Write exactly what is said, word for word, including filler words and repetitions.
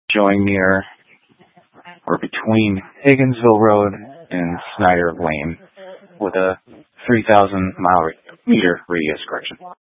showing near or between Higginsville Road and Snyder Lane with a three thousand mile meter radius correction.